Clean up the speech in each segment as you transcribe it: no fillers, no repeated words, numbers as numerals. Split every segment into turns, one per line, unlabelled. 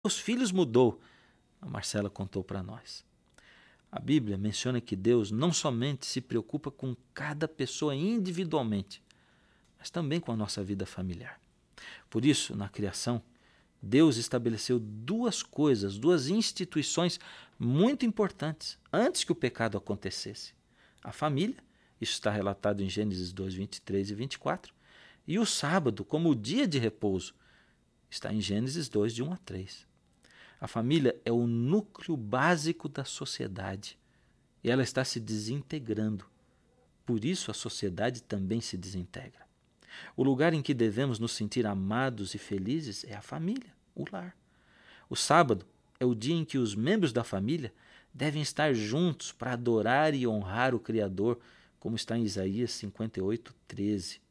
os filhos mudou, a Marcela contou para nós. A Bíblia menciona que Deus não somente se preocupa com cada pessoa individualmente, mas também com a nossa vida familiar. Por isso, na criação, Deus estabeleceu duas coisas, duas instituições muito importantes antes que o pecado acontecesse. A família, isso está relatado em Gênesis 2, 23 e 24, e o sábado como o dia de repouso, está em Gênesis 2, de 1 a 3. A família é o núcleo básico da sociedade e ela está se desintegrando. Por isso a sociedade também se desintegra. O lugar em que devemos nos sentir amados e felizes é a família, o lar. O sábado é o dia em que os membros da família devem estar juntos para adorar e honrar o Criador, como está em Isaías 58, 13.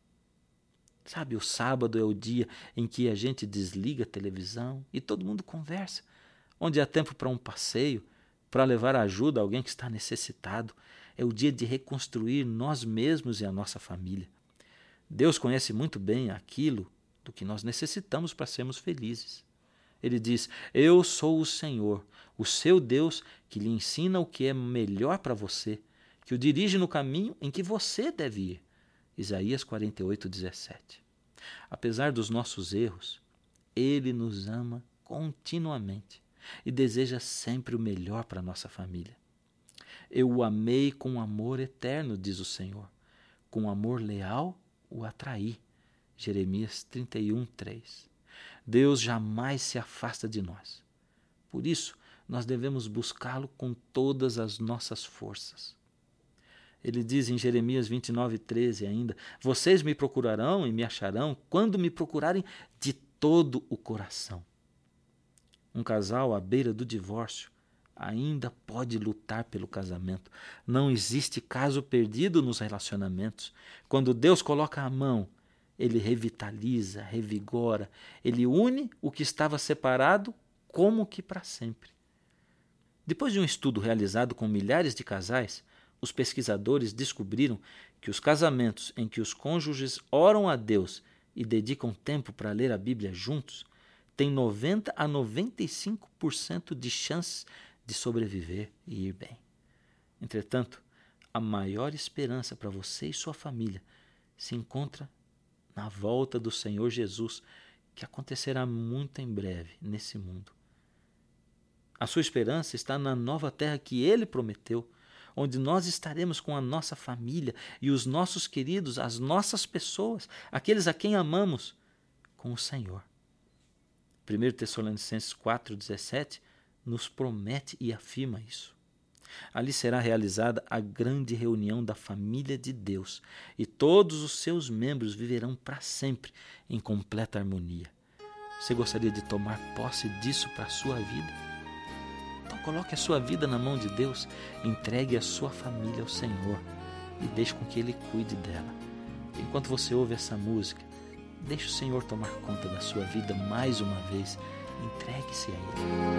Sabe, o sábado é o dia em que a gente desliga a televisão e todo mundo conversa, onde há tempo para um passeio, para levar ajuda a alguém que está necessitado. É o dia de reconstruir nós mesmos e a nossa família. Deus conhece muito bem aquilo do que nós necessitamos para sermos felizes. Ele diz: eu sou o Senhor, o seu Deus, que lhe ensina o que é melhor para você, que o dirige no caminho em que você deve ir. Isaías 48, 17. Apesar dos nossos erros, Ele nos ama continuamente e deseja sempre o melhor para a nossa família. Eu o amei com amor eterno, diz o Senhor. Com amor leal o atraí. Jeremias 31, 3. Deus jamais se afasta de nós. Por isso, nós devemos buscá-lo com todas as nossas forças. Ele diz em Jeremias 29, 13 ainda: vocês me procurarão e me acharão quando me procurarem de todo o coração. Um casal à beira do divórcio ainda pode lutar pelo casamento. Não existe caso perdido nos relacionamentos. Quando Deus coloca a mão, Ele revitaliza, revigora, Ele une o que estava separado como que para sempre. Depois de um estudo realizado com milhares de casais, os pesquisadores descobriram que os casamentos em que os cônjuges oram a Deus e dedicam tempo para ler a Bíblia juntos têm 90 a 95% de chances de sobreviver e ir bem. Entretanto, a maior esperança para você e sua família se encontra na volta do Senhor Jesus, que acontecerá muito em breve nesse mundo. A sua esperança está na nova terra que Ele prometeu, onde nós estaremos com a nossa família e os nossos queridos, as nossas pessoas, aqueles a quem amamos, com o Senhor. 1 Tessalonicenses 4,17 nos promete e afirma isso. Ali será realizada a grande reunião da família de Deus e todos os seus membros viverão para sempre em completa harmonia. Você gostaria de tomar posse disso para a sua vida? Então coloque a sua vida na mão de Deus, entregue a sua família ao Senhor e deixe com que Ele cuide dela. Enquanto você ouve essa música, deixe o Senhor tomar conta da sua vida mais uma vez. Entregue-se a Ele.